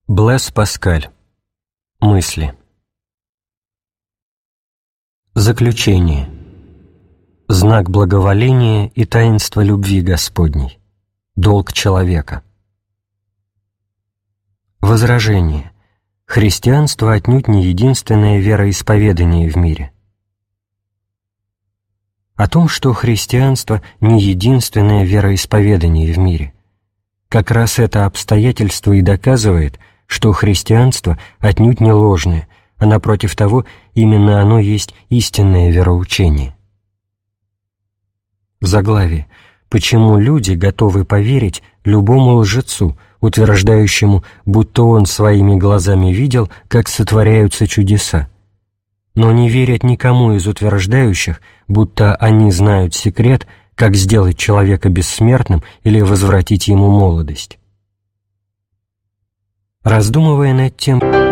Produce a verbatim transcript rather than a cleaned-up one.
Блэс Паскаль. Мысли. Заключение. Знак благоволения и таинства любви Господней. Долг человека. Возражение. Христианство отнюдь не единственное вероисповедание в мире. О том, что христианство не единственное вероисповедание в мире, как раз это обстоятельство и доказывает, что христианство отнюдь не ложное, а напротив того, именно оно есть истинное вероучение. Заглавие. Почему люди готовы поверить любому лжецу, утверждающему, будто он своими глазами видел, как сотворяются чудеса, но не верят никому из утверждающих, будто они знают секрет, как сделать человека бессмертным или возвратить ему молодость. Раздумывая над тем,